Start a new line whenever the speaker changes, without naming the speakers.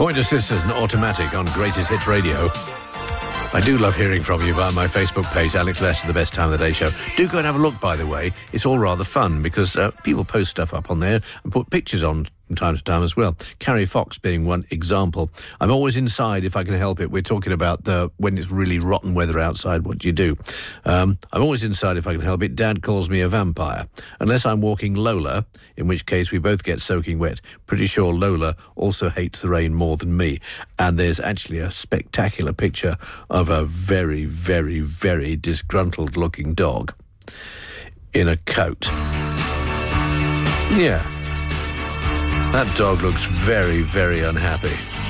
Pointer Sisters and Automatic on Greatest Hits Radio. I do love hearing from you via my Facebook page, Alex Lester, The Best Time of the Day Show. Do go and have a look, by the way. It's all rather fun because people post stuff up on there and put pictures on from time to time as well. Carrie Fox being one example. I'm always inside if I can help it. We're talking about when it's really rotten weather outside, what do you do? I'm always inside if I can help it. Dad calls me a vampire. Unless I'm walking Lola, in which case we both get soaking wet. Pretty sure Lola also hates the rain more than me. And there's actually a spectacular picture of a very, very, very disgruntled-looking dog in a coat. Yeah. That dog looks very, very unhappy.